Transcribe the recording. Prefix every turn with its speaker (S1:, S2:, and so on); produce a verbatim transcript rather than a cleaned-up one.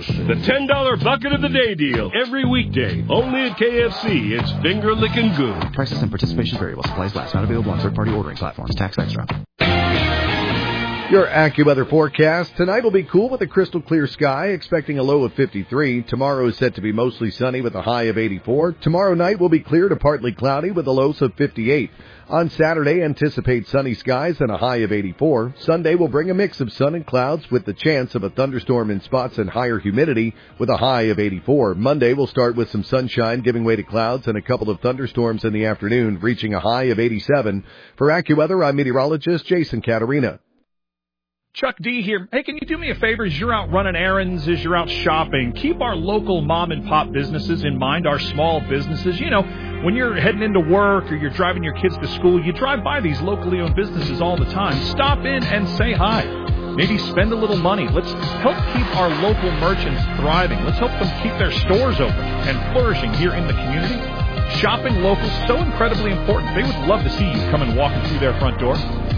S1: The ten dollar bucket of the day deal. Every weekday. Only at K F C. It's finger licking good.
S2: Prices and participation vary while supplies last. Not available on third-party ordering platforms. Tax extra.
S3: Your AccuWeather forecast. Tonight will be cool with a crystal clear sky, expecting a low of fifty-three. Tomorrow is set to be mostly sunny with a high of eighty-four. Tomorrow night will be clear to partly cloudy with a low of fifty-eight. On Saturday, anticipate sunny skies and a high of eighty-four. Sunday will bring a mix of sun and clouds with the chance of a thunderstorm in spots and higher humidity with a high of eighty-four. Monday will start with some sunshine giving way to clouds and a couple of thunderstorms in the afternoon, reaching a high of eighty-seven. For AccuWeather, I'm meteorologist Jason Caterina.
S4: Chuck D here. Hey, can you do me a favor as you're out running errands, as you're out shopping? Keep our local mom and pop businesses in mind, our small businesses. You know, when you're heading into work or you're driving your kids to school, you drive by these locally owned businesses all the time. Stop in and say hi. Maybe spend a little money. Let's help keep our local merchants thriving. Let's help them keep their stores open and flourishing here in the community. Shopping local is so incredibly important. They would love to see you coming walking through their front door.